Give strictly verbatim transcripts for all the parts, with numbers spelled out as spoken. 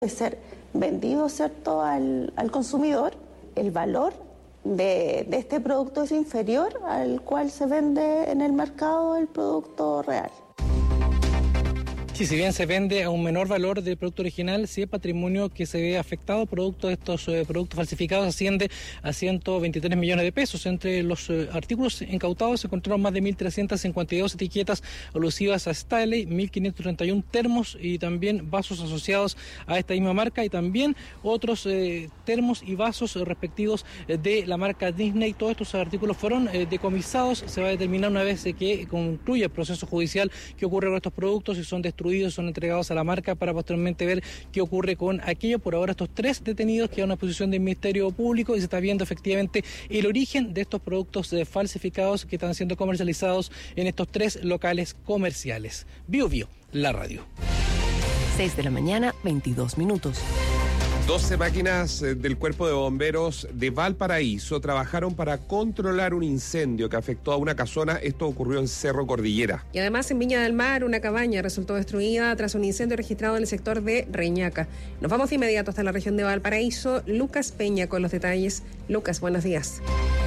de ser vendido, ¿cierto?, al, al consumidor. El valor de, de este producto es inferior al cual se vende en el mercado el producto real. Sí, si bien se vende a un menor valor del producto original, sí el patrimonio que se ve afectado producto de estos eh, productos falsificados asciende a ciento veintitrés millones de pesos. Entre los eh, artículos incautados se encontraron más de mil trescientas cincuenta y dos etiquetas alusivas a Stanley, mil quinientos treinta y uno termos y también vasos asociados a esta misma marca y también otros eh, termos y vasos eh, respectivos eh, de la marca Disney. Todos estos artículos fueron eh, decomisados. Se va a determinar una vez eh, que concluya el proceso judicial qué ocurre con estos productos, si son destruidos, son entregados a la marca para posteriormente ver qué ocurre con aquello. Por ahora estos tres detenidos quedan en una posición del Ministerio Público y se está viendo efectivamente el origen de estos productos eh, falsificados que están siendo comercializados en estos tres locales comerciales. Bio Bio, la radio. seis de la mañana, veintidós minutos. doce máquinas del Cuerpo de Bomberos de Valparaíso trabajaron para controlar un incendio que afectó a una casona. Esto ocurrió en Cerro Cordillera. Y además en Viña del Mar, una cabaña resultó destruida tras un incendio registrado en el sector de Reñaca. Nos vamos de inmediato hasta la región de Valparaíso. Lucas Peña con los detalles. Lucas, buenos días.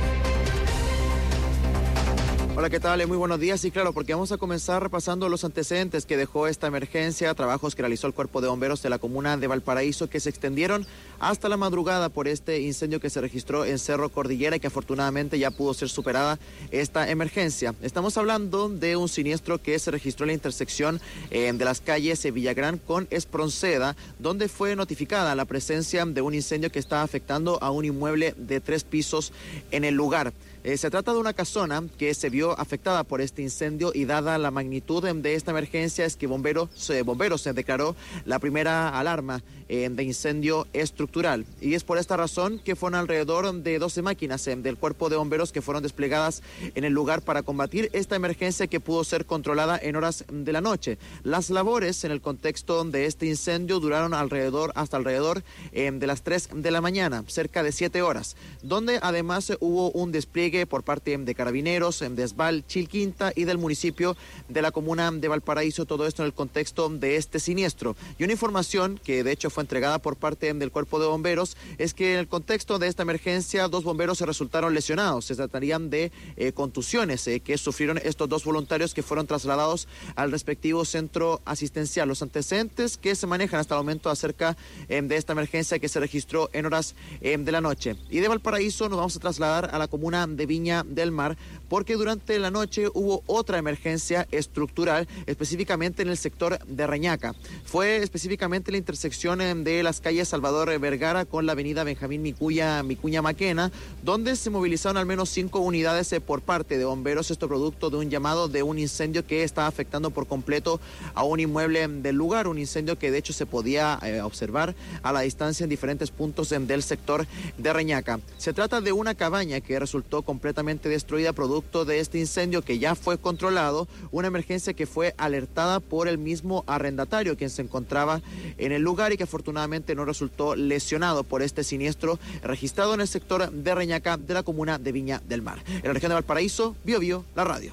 Hola, ¿qué tal? Muy buenos días. Y claro, porque vamos a comenzar repasando los antecedentes que dejó esta emergencia, trabajos que realizó el Cuerpo de Bomberos de la comuna de Valparaíso que se extendieron hasta la madrugada por este incendio que se registró en Cerro Cordillera y que afortunadamente ya pudo ser superada esta emergencia. Estamos hablando de un siniestro que se registró en la intersección eh, de las calles Villagrán con Espronceda, donde fue notificada la presencia de un incendio que estaba afectando a un inmueble de tres pisos en el lugar. Eh, se trata de una casona que se vio afectada por este incendio y dada la magnitud de esta emergencia es que bomberos, eh, bomberos se declaró la primera alarma eh, de incendio estructural. Y es por esta razón que fueron alrededor de doce máquinas eh, del Cuerpo de Bomberos que fueron desplegadas en el lugar para combatir esta emergencia que pudo ser controlada en horas de la noche. Las labores en el contexto de este incendio duraron alrededor hasta alrededor eh, de las tres de la mañana, cerca de siete horas, donde además eh, hubo un despliegue por parte de carabineros, de Esbal, Chilquinta y del municipio de la comuna de Valparaíso, todo esto en el contexto de este siniestro. Y una información que de hecho fue entregada por parte del Cuerpo de Bomberos es que en el contexto de esta emergencia dos bomberos se resultaron lesionados. Se tratarían de eh, contusiones eh, que sufrieron estos dos voluntarios que fueron trasladados al respectivo centro asistencial. Los antecedentes que se manejan hasta el momento acerca eh, de esta emergencia que se registró en horas eh, de la noche. Y de Valparaíso nos vamos a trasladar a la comuna de Viña del Mar, porque durante la noche hubo otra emergencia estructural, específicamente en el sector de Reñaca. Fue específicamente la intersección de las calles Salvador Vergara con la avenida Benjamín Micuña, Micuña Maquena, donde se movilizaron al menos cinco unidades por parte de bomberos, esto producto de un llamado de un incendio que estaba afectando por completo a un inmueble del lugar, un incendio que de hecho se podía eh, observar a la distancia en diferentes puntos en, del sector de Reñaca. Se trata de una cabaña que resultó completamente destruida producto de este incendio que ya fue controlado, una emergencia que fue alertada por el mismo arrendatario quien se encontraba en el lugar y que afortunadamente no resultó lesionado por este siniestro registrado en el sector de Reñaca de la comuna de Viña del Mar. En la región de Valparaíso, Bio Bio, la radio.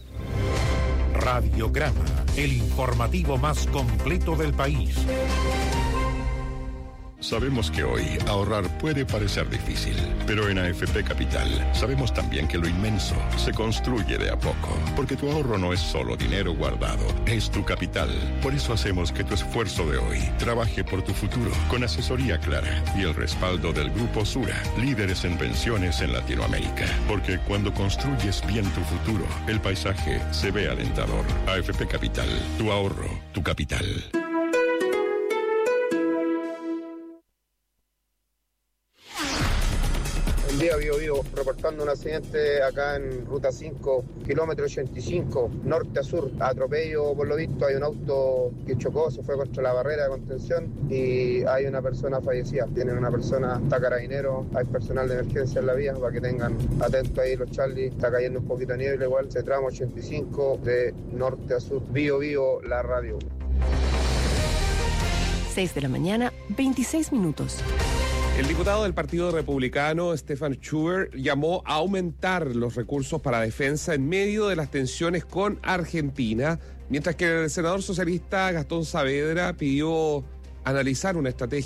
Radiograma, el informativo más completo del país. Sabemos que hoy ahorrar puede parecer difícil, pero en A F P Capital sabemos también que lo inmenso se construye de a poco, porque tu ahorro no es solo dinero guardado, es tu capital. Por eso hacemos que tu esfuerzo de hoy trabaje por tu futuro, con asesoría clara y el respaldo del Grupo Sura, líderes en pensiones en Latinoamérica. Porque cuando construyes bien tu futuro, el paisaje se ve alentador. A F P Capital, tu ahorro, tu capital. Día Bio Bio, reportando un accidente acá en ruta cinco, kilómetro ochenta y cinco, norte a sur, atropello por lo visto, hay un auto que chocó, se fue contra la barrera de contención y hay una persona fallecida, tienen una persona, está carabinero, hay personal de emergencia en la vía para que tengan atentos ahí los Charlie, está cayendo un poquito de niebla igual, se tramo ochenta y cinco de norte a sur, Bio Bio, la radio. seis de la mañana, veintiséis minutos. El diputado del Partido Republicano, Stefan Schuer, llamó a aumentar los recursos para defensa en medio de las tensiones con Argentina, mientras que el senador socialista Gastón Saavedra pidió analizar una estrategia